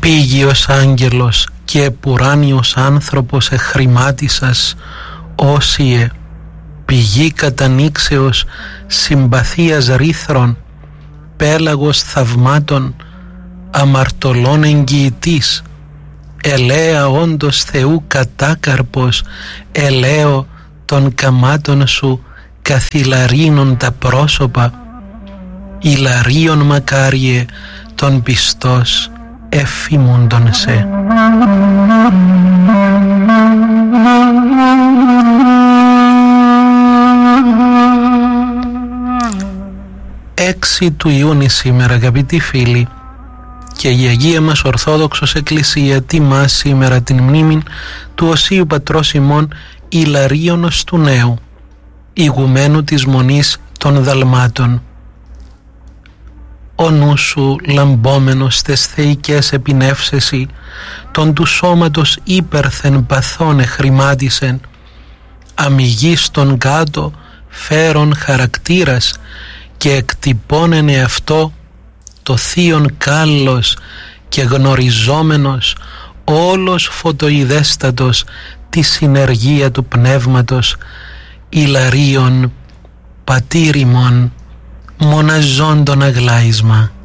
Πήγιος άγγελος και επουράνιος άνθρωπος εχρημάτισας, όσιε, πηγή κατανήξεως συμπαθίας ρίθρων, πέλαγος θαυμάτων, αμαρτωλών εγγυητής, ελέα όντως Θεού κατάκαρπος, ελαίο των καμάτων σου καθυλαρίνων τα πρόσωπα, ηλαρίων μακάριε των πιστός εφήμοντον σε. Έξι του Ιούνιου σήμερα, αγαπητοί φίλοι, και η Αγία μας Ορθόδοξος Εκκλησία τιμά σήμερα την μνήμη του Οσίου Πατρός ημών Ιλαρίωνος του Νέου, ηγουμένου της Μονής των Δαλμάτων. Ο νου σου λαμπόμενος τες θεϊκές επινεύσεσι, τον του σώματος ύπερθεν παθών εχρημάτισεν, αμυγής τον κάτω φέρον χαρακτήρας και εκτυπώνενε αυτό το θείον κάλλος και γνωριζόμενος όλος φωτοειδέστατος τη συνεργία του Πνεύματος, Ιλαρίων πατήρ ημών μοναζόντων αγλάισμα.